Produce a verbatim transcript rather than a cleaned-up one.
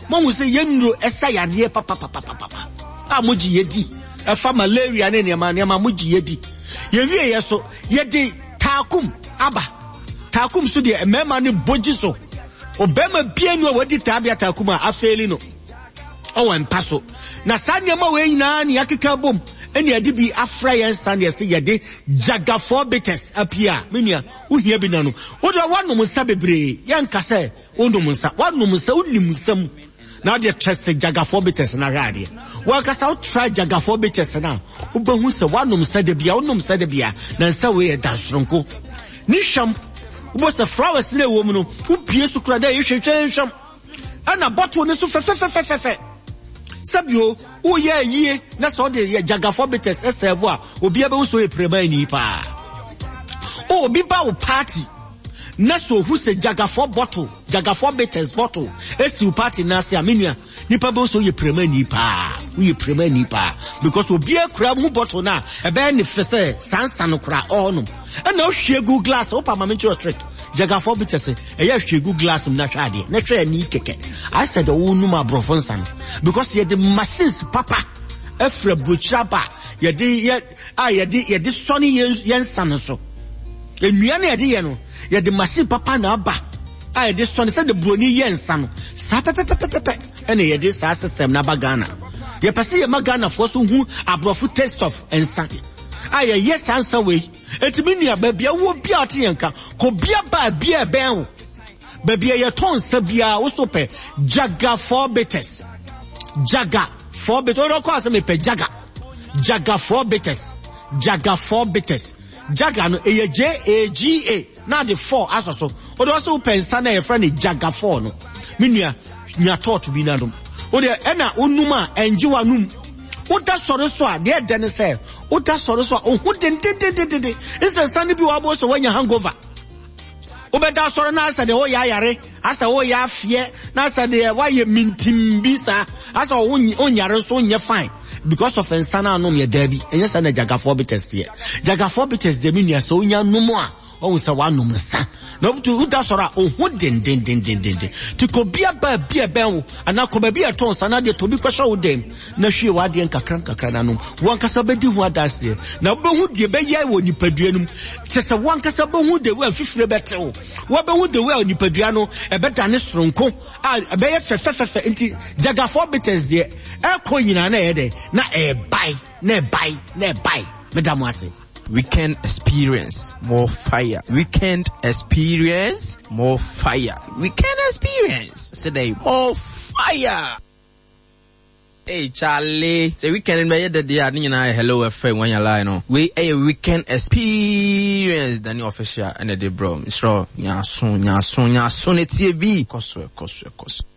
mo hu say yenuro esa yade papa papa papa a moji yedi efa malaria ne ne ma ne ma moji yedi ye wie ye so ye de takum aba takum so de emema ne boji so obema bia nu wadi tabia takum a afeli no o wan paso na sanya ma we nyina ne yakeka bom eni ade bi afra yen san ye se ye de jagaforbites apia menua uhia bi na no wo de wanum nsa bebre yen ka se wonum nsa wanum nsa unim nsam na de trust jagaforbites na hade wa ka sa try jagaforbites na wo behu se wanum nsa de bia wonum nsa de bia na nsa we ye dasronko ni sham wo se flowers na wo mu no wo pie su kura da ye hwehwe sham ana bottle ne so fefefefefe sabio o ye yie na so de jagaforbites esevo a obi ebe so e prema ni pa o obi ba o party na so hu se jagafor bottle jagaforbites bottle esi party na se amenua nipa be so ye prema ni pa o ye prema ni pa because obi akura mu bottle na ebe ne fese sansa no kura onum na o hwegu glass o pa mame trick jagaforbites e ya hwegu glass na hwade na twa ni keke I said o numa brofonsan because ye the machines papa efra brochaba ye de ye ah ye de ye de soni yensan so enua na ye de ye no ye de machine papa na aba ah ye de soni said the broni yensan sa pepepepepe ene ye de sa system na bagana ye pese ye magana for so hu abrofo taste of ensan aye yes answer we etimi nua ba bia wo bia atenka ko bia ba bia ben wo ba bia ye ton sa bia wo so pe jagaforbites jagaforbites o ko ase me pe jaga jagaforbites jagaforbites jaga no e J A G A na the four asoso o do so pensa na ye friend jagafor no me nua nya tot bi na dum o de e na onuma enjiwa num o da soro so a de de ne se o da soro so o hu de de de de de ese san bi wa bo so wanya hangover o be da soro na asa de o ya yare asa o ya afie na asa de wa ye mintim bi sa asa o onyare so onye fine because of ensana anom ye da bi enye sa na jagaforbites ye jagaforbites de minua so onya numu a o se wa num sa na obutu uda sora o hu den den den den den ti ko bia ba bia ben wo ana ko ba bia ton sana de to bi kwasha wo dem na hwie wa de nkakran kakran nanom wan kasa bedi hu adase na wo hu de be yai wo nipadua num chese wan kasa be hu de wo afifire betewo wo be hu de wo nipadua no e be dane soronko a e be ye fefefefe nti jagaforbites de e ko nyina na ye de na e bai na e bai na e bai madam ase. Weekend experience, more fire. Weekend experience, more fire. Weekend experience, today, more fire. Hey Charlie, say weekend in my day, I didn't know hello F M when you lie no. We a weekend experience, Danny official and the day bro. It's raw, nya soon, nya soon, nya soon. It's a B. Cost, cost, cost.